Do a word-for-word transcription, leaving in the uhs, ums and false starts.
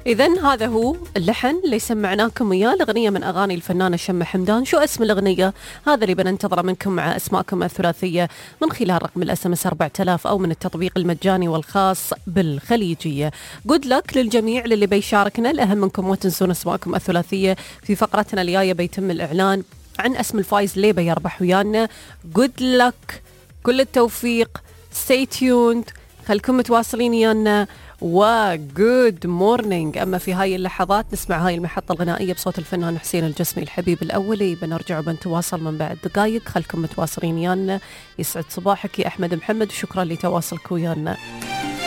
إذن هذا هو اللحن اللي سمعناكم إياه، الأغنية من أغاني الفنانة شمة حمدان. شو اسم الأغنية؟ هذا اللي بننتظره منكم مع أسماءكم الثلاثية من خلال رقم الاس ام اس أربعة آلاف أو من التطبيق المجاني والخاص بالخليجية. جود لك للجميع للي بيشاركنا. الأهم منكم ما تنسون أسماءكم الثلاثية. في فقرتنا الجاية بيتم الإعلان عن اسم الفايز اللي بيربح ويانا. جود لك، كل التوفيق، stay tuned، خلكم متواصلين ويانا، وجود مورنينج. أما في هاي اللحظات نسمع هاي المحطة الغنائية بصوت الفنان حسين الجسمي الحبيب الأولي. بنرجع وبنتواصل من بعد دقايق. خلكم متواصلين ويانا. يسعد صباحك يا أحمد محمد، وشكرا لتواصلك ويانا.